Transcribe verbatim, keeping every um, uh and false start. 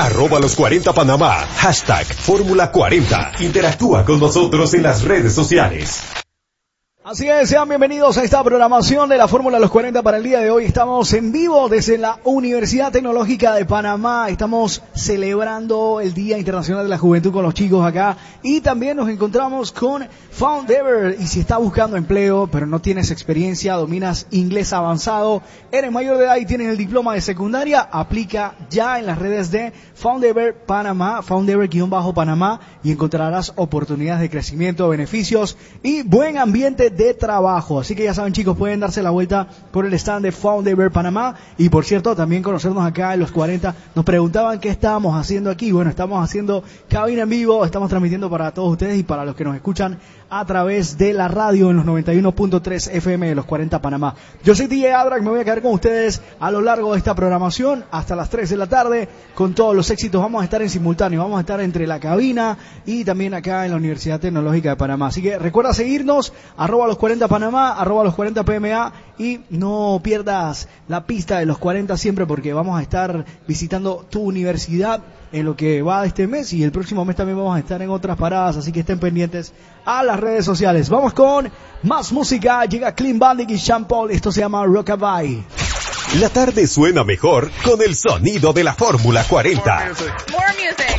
Arroba los cuarenta Panamá. Hashtag Fórmula cuarenta. Interactúa con nosotros en las redes sociales. Así es, sean bienvenidos a esta programación de la Fórmula Los cuarenta para el día de hoy. Estamos en vivo desde la Universidad Tecnológica de Panamá. Estamos celebrando el Día Internacional de la Juventud con los chicos acá. Y también nos encontramos con Foundever. Y si estás buscando empleo, pero no tienes experiencia, dominas inglés avanzado, eres mayor de edad y tienes el diploma de secundaria, aplica ya en las redes de Foundever Panamá, Foundever-Panamá, y encontrarás oportunidades de crecimiento, beneficios y buen ambiente de trabajo. Así que ya saben, chicos, pueden darse la vuelta por el stand de Foundever Panamá. Y por cierto, también conocernos acá en los cuarenta. Nos preguntaban qué estábamos haciendo aquí. Bueno, estamos haciendo cabina en vivo, estamos transmitiendo para todos ustedes y para los que nos escuchan a través de la radio en los noventa y uno punto tres F M de los cuarenta Panamá. Yo soy D J Adrak, me voy a quedar con ustedes a lo largo de esta programación hasta las tres de la tarde con todos los éxitos. Vamos a estar en simultáneo, vamos a estar entre la cabina y también acá en la Universidad Tecnológica de Panamá. Así que recuerda seguirnos, arroba los cuarenta Panamá, arroba los cuarenta P M A, y no pierdas la pista de los cuarenta siempre, porque vamos a estar visitando tu universidad en lo que va de este mes, y el próximo mes también vamos a estar en otras paradas, así que estén pendientes a las redes sociales. Vamos con más música, llega Clean Bandit y Sean Paul, esto se llama Rockabye. La tarde suena mejor con el sonido de la Fórmula cuarenta. More music. More music.